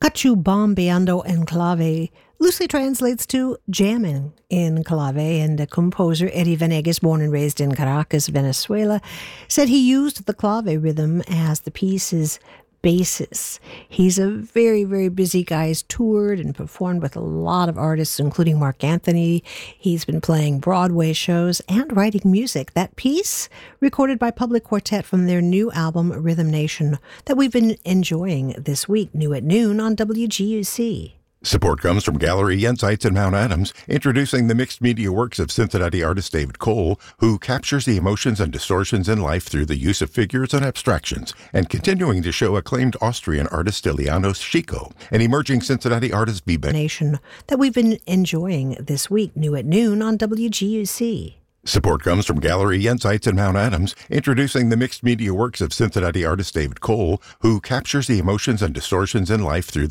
Cachubambeando en clave loosely translates to jamming in clave, and the composer Eddie Venegas, born and raised in Caracas, Venezuela, said he used the clave rhythm as the piece's basis. He's a very, very busy guy. He's toured and performed with a lot of artists, including Mark Anthony. He's been playing Broadway shows and writing music. That piece, recorded by Public Quartet from their new album, Rhythm Nation, that we've been enjoying this week, new at noon on WGUC. Support comes from Gallery Insights in Mount Adams, introducing the mixed media works of Cincinnati artist David Cole, who captures the emotions and distortions in life through the use of figures and abstractions, and continuing to show acclaimed Austrian artist Ilianos Chico and emerging Cincinnati artist Biba Nation that we've been enjoying this week, new at noon on WGUC. Support comes from Gallery Insights in Mount Adams, introducing the mixed media works of Cincinnati artist David Cole, who captures the emotions and distortions in life through